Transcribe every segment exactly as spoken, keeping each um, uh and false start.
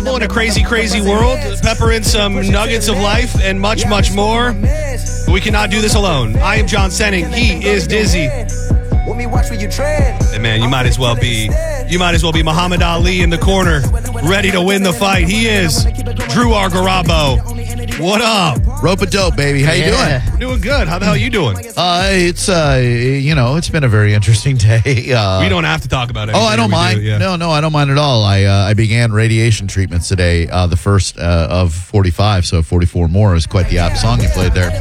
available in a crazy, crazy world. Pepper in some nuggets of life and much, much more. But we cannot do this alone. I am John Senning. He is Dizzy. And man, you might as well be, you might as well be Muhammad Ali in the corner, ready to win the fight. He is Drew Argarabo. What up? Rope-a-dope, baby. How you Yeah. doing? Doing good. How the hell are you doing? Uh, it's, uh, you know, it's been a very interesting day. Uh, We don't have to talk about it. oh, I don't mind. Do, yeah. No, no, I don't mind at all. I uh, I began radiation treatments today, uh, the first uh, of forty-five, so forty-four more is quite the apt song you played there.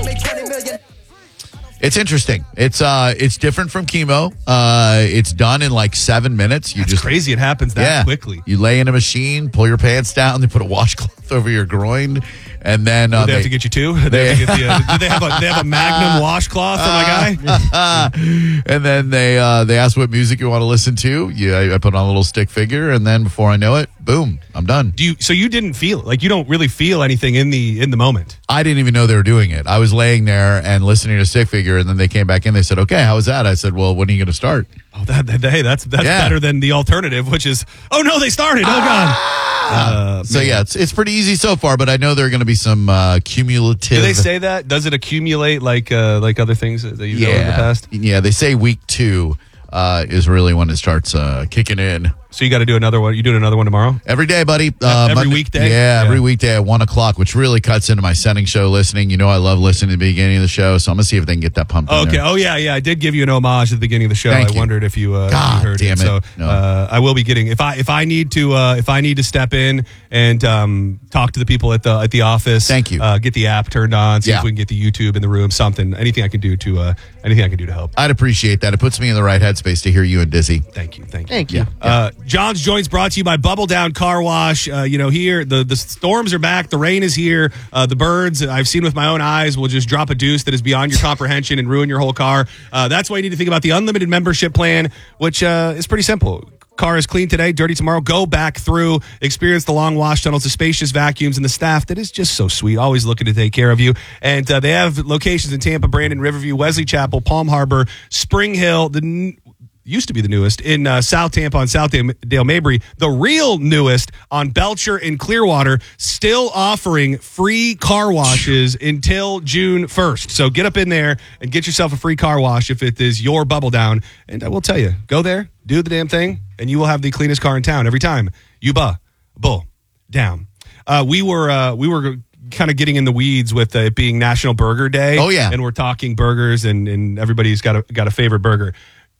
It's interesting. It's uh, it's different from chemo. Uh, it's done in like seven minutes. You It's just crazy it happens that yeah, quickly. You lay in a machine, pull your pants down, they put a washcloth over your groin, and then uh, Did they, have to get you two? Did they, have to get the, uh, did they have a they have a Magnum washcloth for my guy? and then they uh, they ask what music you want to listen to. You, I, I put on a little stick figure, and then before I know it, boom, I'm done. Do you? So you didn't feel like you don't really feel anything in the in the moment. I didn't even know they were doing it. I was laying there and listening to stick figure, and then they came back in. They said, "Okay, how was that?" I said, "Well, when are you going to start?" Oh, that, that hey, that's that's Yeah. better than the alternative, which is oh no, they started. Oh god. Uh, So man. yeah, it's it's pretty easy so far, but I know there are going to be some uh, cumulative. Do they say that? Does it accumulate like uh, like other things that you've yeah, done in the past? Yeah, they say week two uh, is really when it starts uh, kicking in. So you got to do another one. You doing another one tomorrow? Every day, buddy. Uh, every weekday? Yeah, Yeah. every weekday at one o'clock, which really cuts into my Senning show listening. You know I love listening to the beginning of the show, so I'm going to see if they can get that pumped in Okay. there. Oh yeah, yeah. I did give you an homage at the beginning of the show. Thank I you. wondered if you, uh, God you heard damn it. So No. uh, I will be getting if I if I need to uh, if I need to step in and um, talk to the people at the at the office. Thank you. Uh, get the app turned on. See Yeah. if we can get the YouTube in the room. Something. Anything I can do to uh, anything I can do to help. I'd appreciate that. It puts me in the right headspace to hear you and Dizzy. Thank you. Thank you. Thank you. Uh, John's Joints brought to you by Bubble Down Car Wash. Uh, you know, here, the, the storms are back. The rain is here. Uh, the birds, I've seen with my own eyes, will just drop a deuce that is beyond your comprehension and ruin your whole car. Uh, that's why you need to think about the unlimited membership plan, which uh, is pretty simple. Car is clean today, dirty tomorrow. Go back through, experience the long wash tunnels, the spacious vacuums, and the staff that is just so sweet, always looking to take care of you. And uh, they have locations in Tampa, Brandon, Riverview, Wesley Chapel, Palm Harbor, Spring Hill, the n- used to be the newest in uh, South Tampa on South Dale Mabry, the real newest on Belcher and Clearwater, still offering free car washes until June first. So get up in there and get yourself a free car wash if it is your Bubble Down. And I will tell you, go there, do the damn thing, and you will have the cleanest car in town every time. You bubble down. Uh, we were uh, we were kind of getting in the weeds with uh, it being National Burger Day. Oh, yeah. And we're talking burgers, and, and everybody's got a got a favorite burger.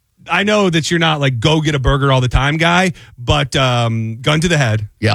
I know that you're not like go get a burger all the time guy, but um, gun to the head. Yeah.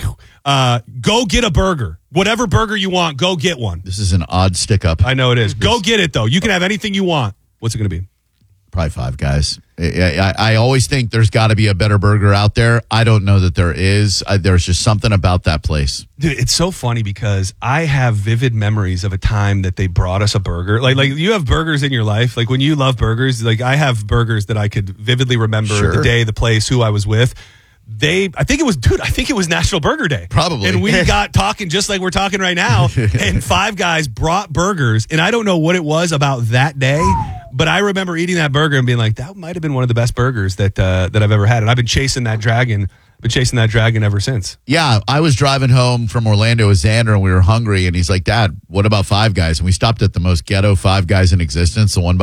Uh, go get a burger. Whatever burger you want, go get one. This is an odd stick up. I know it is. Go get it, though. You can have anything you want. What's it going to be? Probably Five Guys. I, I, I always think there's got to be a better burger out there. I don't know that there is. I, there's just something about that place. Dude, it's so funny because I have vivid memories of a time that they brought us a burger. Like, like you have burgers in your life. Like when you love burgers, like I have burgers that I could vividly remember Sure. the day, the place, who I was with. They, I think it was, dude, I think it was National Burger Day. Probably. And we got talking just like we're talking right now. And Five Guys brought burgers. And I don't know what it was about that day, but I remember eating that burger and being like, that might have been one of the best burgers that uh, that I've ever had. And I've been chasing that dragon, been chasing that dragon ever since. Yeah, I was driving home from Orlando with Xander, and we were hungry, and he's like, Dad, what about Five Guys? And we stopped at the most ghetto Five Guys in existence, the one by